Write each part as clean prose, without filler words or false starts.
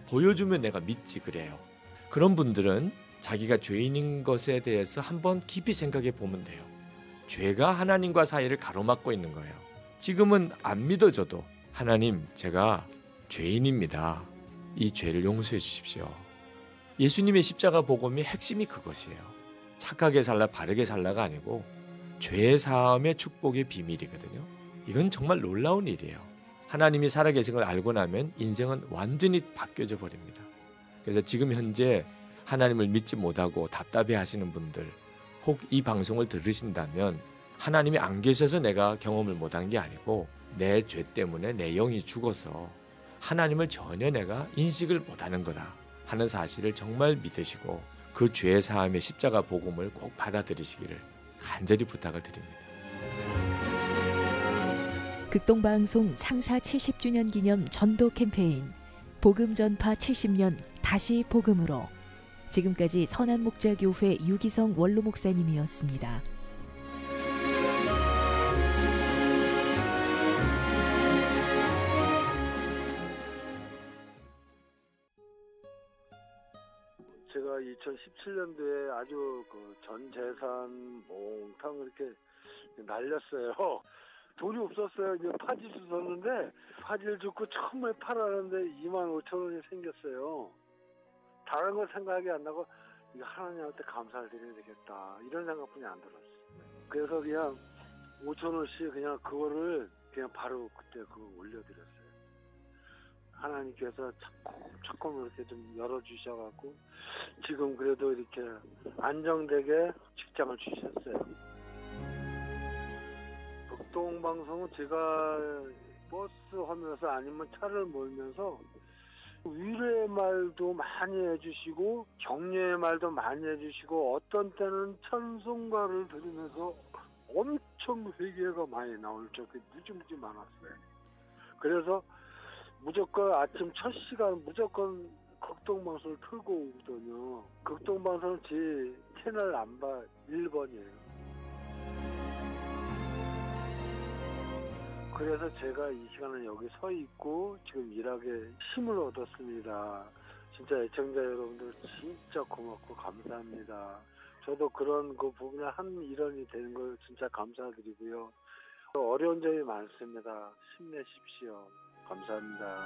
보여주면 내가 믿지 그래요. 그런 분들은 자기가 죄인인 것에 대해서 한번 깊이 생각해 보면 돼요. 죄가 하나님과 사이를 가로막고 있는 거예요. 지금은 안 믿어져도 하나님, 제가 죄인입니다. 이 죄를 용서해 주십시오. 예수님의 십자가 복음의 핵심이 그것이에요. 착하게 살라 바르게 살라가 아니고 죄 사함의 축복의 비밀이거든요. 이건 정말 놀라운 일이에요. 하나님이 살아계신 걸 알고 나면 인생은 완전히 바뀌어져 버립니다. 그래서 지금 현재 하나님을 믿지 못하고 답답해 하시는 분들, 혹 이 방송을 들으신다면 하나님이 안 계셔서 내가 경험을 못한 게 아니고 내 죄 때문에 내 영이 죽어서 하나님을 전혀 내가 인식을 못하는 거다 하는 사실을 정말 믿으시고 그 죄 사함의 십자가 복음을 꼭 받아들이시기를 간절히 부탁을 드립니다. 극동방송 창사 70주년 기념 전도 캠페인 복음 전파 70년 다시 복음으로, 지금까지 선한목자교회 유기성 원로 목사님이었습니다. 제가 2017년도에 아주 전 재산 몽땅 이렇게 날렸어요. 돈이 없었어요. 이제 파지 주웠는데 파지를 줍고 처음에 팔았는데 25,000원이 생겼어요. 다른 거 생각이 안 나고 이거 하나님한테 감사를 드려야 되겠다 이런 생각뿐이 안 들었어요. 그래서 그냥 5,000원씩 그냥 그거를 그냥 바로 그때 그거 올려드렸어요. 하나님께서 조금 이렇게 좀 열어주셔갖고 지금 그래도 이렇게 안정되게 직장을 주셨어요. 극동방송은 제가 버스 하면서 아니면 차를 몰면서 위로의 말도 많이 해주시고 격려의 말도 많이 해주시고 어떤 때는 찬송가를 들으면서 엄청 회개가 많이 나올 적이 무지무지 많았어요. 그래서 무조건 아침 첫 시간 무조건 극동방송을 틀고 오거든요. 극동방송은 제 채널 넘버 1번이에요. 그래서 제가 이 시간에 여기 서 있고 지금 일하게 힘을 얻었습니다. 진짜 애청자 여러분들 진짜 고맙고 감사합니다. 저도 그런 그 부분에 한 일원이 되는 걸 진짜 감사드리고요. 어려운 점이 많습니다. 힘내십시오. 감사합니다.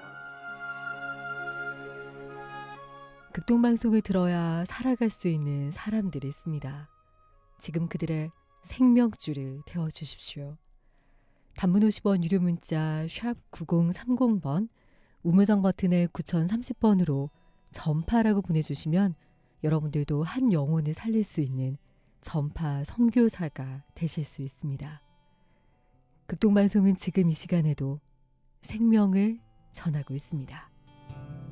극동방송을 들어야 살아갈 수 있는 사람들이 있습니다. 지금 그들의 생명줄을 태워주십시오. 단문 50원 유료 문자 샵 9030번, 우무정 버튼의 9030번으로 전파라고 보내주시면 여러분들도 한 영혼을 살릴 수 있는 전파 선교사가 되실 수 있습니다. 극동방송은 지금 이 시간에도 생명을 전하고 있습니다.